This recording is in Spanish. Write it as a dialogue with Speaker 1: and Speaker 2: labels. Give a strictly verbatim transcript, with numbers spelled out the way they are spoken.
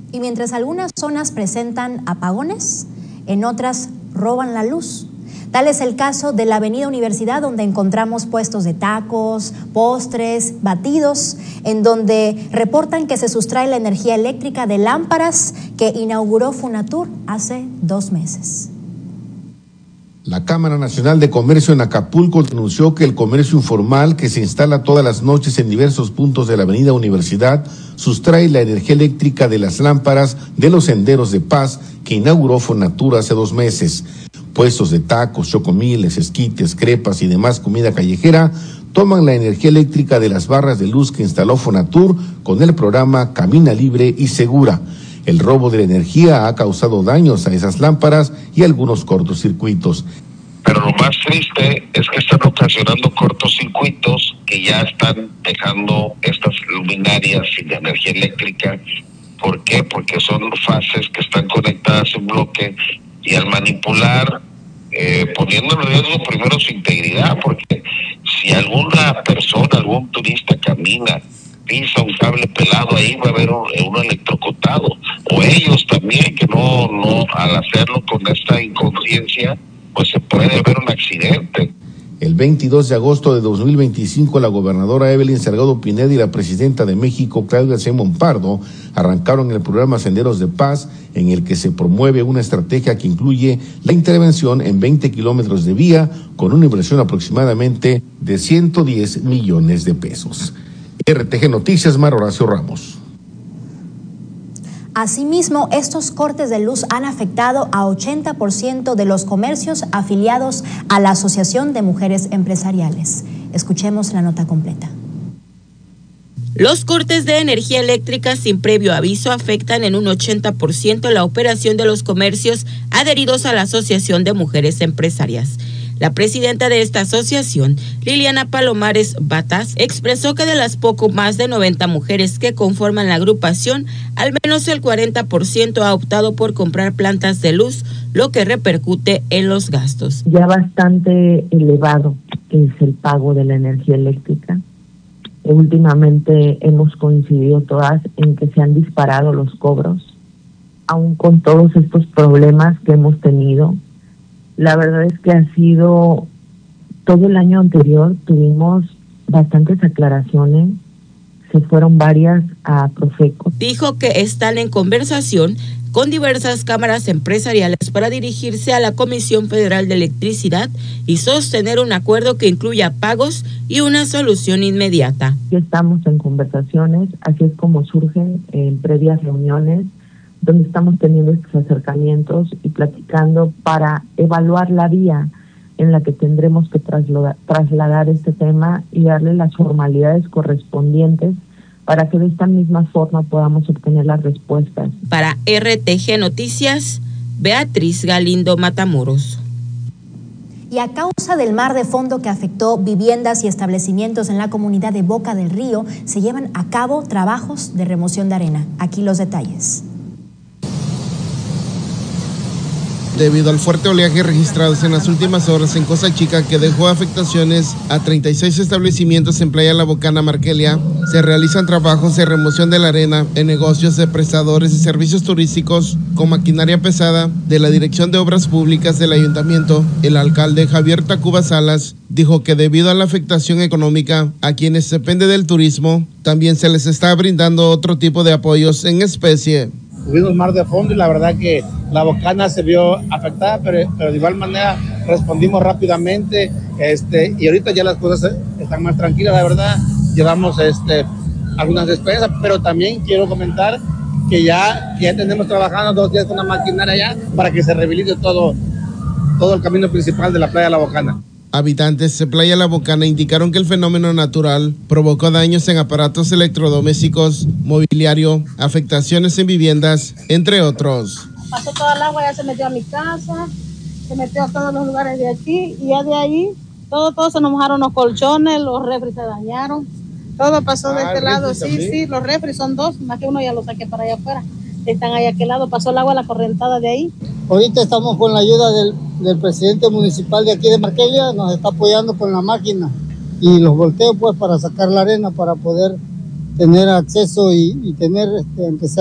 Speaker 1: Y mientras algunas zonas presentan apagones, en otras roban la luz. Tal es el caso de la Avenida Universidad, donde encontramos puestos de tacos, postres, batidos, en donde reportan que se sustrae la energía eléctrica de lámparas que inauguró Fonatur hace dos meses.
Speaker 2: La Cámara Nacional de Comercio en Acapulco denunció que el comercio informal, que se instala todas las noches en diversos puntos de la Avenida Universidad, sustrae la energía eléctrica de las lámparas de los senderos de paz que inauguró Fonatur hace dos meses. Puestos de tacos, chocomiles, esquites, crepas y demás comida callejera toman la energía eléctrica de las barras de luz que instaló Fonatur con el programa Camina Libre y Segura. El robo de la energía ha causado daños a esas lámparas y algunos cortocircuitos.
Speaker 3: Pero lo más triste es que están ocasionando cortocircuitos que ya están dejando estas luminarias sin energía eléctrica. ¿Por qué? Porque son fases que están conectadas en bloque y al manipular, eh, poniendo en riesgo primero su integridad, porque si alguna persona, algún turista camina, pisa un cable pelado, ahí va a haber un, un electrocutado, o ellos también, que no, no, al hacerlo con esta inconsciencia, pues se puede haber un accidente.
Speaker 2: El veintidós de agosto de dos mil veinticinco, la gobernadora Evelyn Salgado Pineda y la presidenta de México, Claudia Sheinbaum Pardo, arrancaron el programa Senderos de Paz, en el que se promueve una estrategia que incluye la intervención en veinte kilómetros de vía, con una inversión aproximadamente de ciento diez millones de pesos. R T G Noticias, Mar Horacio Ramos.
Speaker 1: Asimismo, estos cortes de luz han afectado a ochenta por ciento de los comercios afiliados a la Asociación de Mujeres Empresariales. Escuchemos la nota completa.
Speaker 4: Los cortes de energía eléctrica sin previo aviso afectan en un ochenta por ciento la operación de los comercios adheridos a la Asociación de Mujeres Empresarias. La presidenta de esta asociación, Liliana Palomares Batas, expresó que de las poco más de noventa mujeres que conforman la agrupación, al menos el cuarenta por ciento ha optado por comprar plantas de luz, lo que repercute en los gastos.
Speaker 5: Ya bastante elevado es el pago de la energía eléctrica. Últimamente hemos coincidido todas en que se han disparado los cobros, aún con todos estos problemas que hemos tenido. La verdad es que ha sido, todo el año anterior tuvimos bastantes aclaraciones, se fueron varias a Profeco.
Speaker 4: Dijo que están en conversación con diversas cámaras empresariales para dirigirse a la Comisión Federal de Electricidad y sostener un acuerdo que incluya pagos y una solución inmediata.
Speaker 5: Estamos en conversaciones, así es como surgen en previas reuniones, donde estamos teniendo estos acercamientos y platicando para evaluar la vía en la que tendremos que trasladar, trasladar este tema y darle las formalidades correspondientes para que de esta misma forma podamos obtener las respuestas.
Speaker 4: Para R T G Noticias, Beatriz Galindo Matamoros.
Speaker 1: Y a causa del mar de fondo que afectó viviendas y establecimientos en la comunidad de Boca del Río, se llevan a cabo trabajos de remoción de arena. Aquí los detalles.
Speaker 6: Debido al fuerte oleaje registrados en las últimas horas en Costa Chica, que dejó afectaciones a treinta y seis establecimientos en Playa La Bocana, Markelia, se realizan trabajos de remoción de la arena en negocios de prestadores de servicios turísticos con maquinaria pesada de la Dirección de Obras Públicas del Ayuntamiento. El alcalde Javier Tacuba Salas dijo que debido a la afectación económica a quienes dependen del turismo, también se les está brindando otro tipo de apoyos en especie.
Speaker 7: Tuvimos mar de fondo y la verdad que La Bocana se vio afectada, pero, pero de igual manera respondimos rápidamente, este, y ahorita ya las cosas están más tranquilas, la verdad. Llevamos este, algunas despensas, pero también quiero comentar que ya, ya tenemos trabajando dos días con la maquinaria ya para que se rehabilite todo, todo el camino principal de la playa de La Bocana.
Speaker 6: Habitantes de Playa La Bocana indicaron que el fenómeno natural provocó daños en aparatos electrodomésticos, mobiliario, afectaciones en viviendas, entre otros.
Speaker 8: Pasó toda el agua, ya se metió a mi casa, se metió a todos los lugares de aquí, y ya de ahí, todo, todo se nos mojaron los colchones, los refris se dañaron, todo pasó ah, de este lado, sí, también. Sí, los refris son dos, más que uno ya lo saqué para allá afuera, están ahí a aquel lado, pasó el agua, la correntada de ahí.
Speaker 9: Ahorita estamos con la ayuda del, del presidente municipal de aquí de Markelia, nos está apoyando con la máquina y los volteos pues para sacar la arena, para poder tener acceso y, y tener, este, empezar